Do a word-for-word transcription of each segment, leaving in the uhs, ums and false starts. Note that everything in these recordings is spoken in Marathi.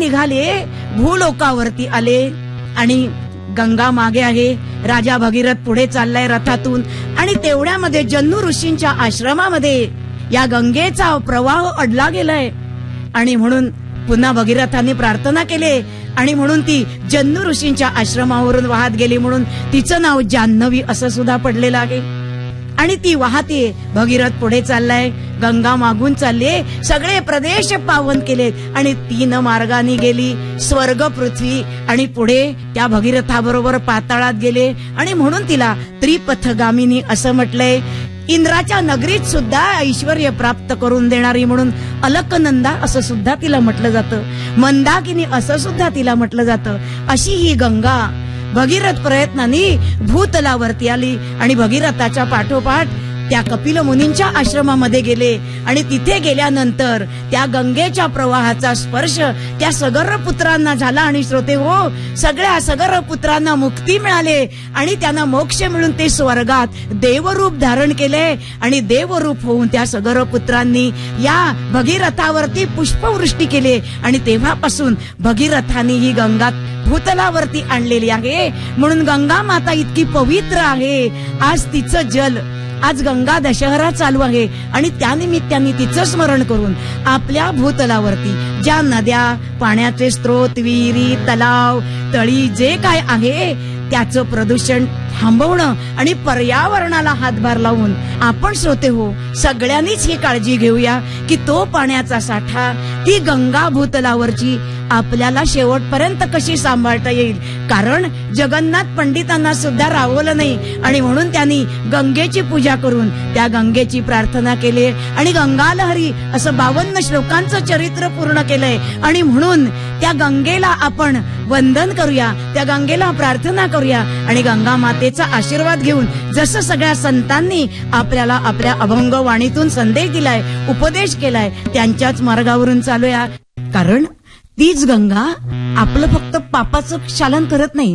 निघाले भूलोकावरती आले आणि गंगा मागे आहे, राजा भगीरथ पुढे चाललाय रथातून आणि तेवढ्यामध्ये जन्नू ऋषींच्या आश्रमामध्ये या गंगेचा प्रवाह अडला गेलाय आणि म्हणून पुन्हा भगीरथांनी प्रार्थना केली आणि म्हणून ती जन्नू ऋषींच्या आश्रमावरून वाहत गेली म्हणून तिचं नाव जान्हवी असं सुद्धा पडलेलं आहे. आणि ती वाहते, भगीरथ पुढे चाललाय, गंगा मागून चालले, सगळे प्रदेश पावन केलेत आणि तीन मार्गाने गेली, स्वर्ग पृथ्वी आणि पुढे त्या भगीरथाबरोबर पाताळात गेले आणि म्हणून तिला त्रिपथगामिनी असं म्हटलंय. इंद्राच्या नगरीत सुद्धा ऐश्वर्य प्राप्त करून देणारी म्हणून अलकनंदा असं सुद्धा तिला म्हटलं जातं, मंदाकिनी असं सुद्धा तिला म्हटलं जातं. अशी ही गंगा भगीरथ प्रयत्नाने भूतलावरती आली आणि भगीरथाच्या पाठोपाठ त्या कपिल मुनींच्या आश्रमामध्ये गेले आणि तिथे गेल्यानंतर त्या गंगेच्या प्रवाहाचा स्पर्श त्या सगर पुत्रांना झाला आणि श्रोते हो, सगळ्या सगर पुत्रांना मुक्ती मिळाले आणि त्यांना मोक्ष मिळून ते स्वर्गात देवरूप धारण केले आणि देवरूप होऊन त्या सगर पुत्रांनी या भगीरथावरती पुष्पवृष्टी केली आणि तेव्हापासून भगीरथांनी ही गंगा भूतलावरती आणलेली आहे. म्हणून गंगा माता इतकी पवित्र आहे. आज तिचं जल, आज गंगा दशहरा चालू आहे आणि त्यानिमित्ताने तिचं स्मरण करून आपल्या भूतलावरती ज्या नद्या, पाण्याचे स्रोत, विहिरी, तलाव, तळी जे काय आहे त्याचं प्रदूषण थांबवणं आणि पर्यावरणाला हातभार लावून आपण श्रोते हो सगळ्यांनीच ही काळजी घेऊया की तो पाण्याचा साठा, ती गंगा भूतलावरची आपल्याला शेवटपर्यंत कशी सांभाळता येईल. कारण जगन्नाथ पंडितांना सुद्धा रावलं नाही आणि म्हणून त्यांनी गंगेची पूजा करून त्या गंगेची प्रार्थना केली आणि गंगालहरी असं बावन्न श्लोकांचं चरित्र पूर्ण केलंय आणि म्हणून त्या गंगेला आपण वंदन करूया, त्या गंगेला प्रार्थना करूया आणि गंगा मातेचा आशीर्वाद घेऊन जसं सगळ्या संतांनी आपल्याला आपल्या अभंग वाणीतून संदेश दिलाय, उपदेश केलाय, त्यांच्याच मार्गावरून चालूया. कारण तीच गंगा आपलं फक्त पापाचं क्षालन करत नाही.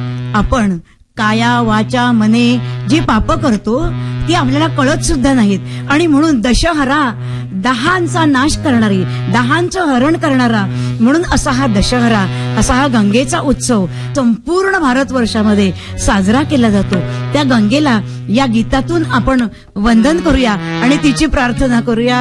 आपण काया वाचा मने जी पाप करतो ती आपल्याला कळत सुद्धा नाहीत आणि म्हणून दशहरा दहांचा नाश करणारी, दहांचं हरण करणारा म्हणून असा हा दशहरा, असा हा गंगेचा उत्सव संपूर्ण भारतवर्षामध्ये साजरा केला जातो. त्या गंगेला या गीतातून आपण वंदन करूया आणि तिची प्रार्थना करूया.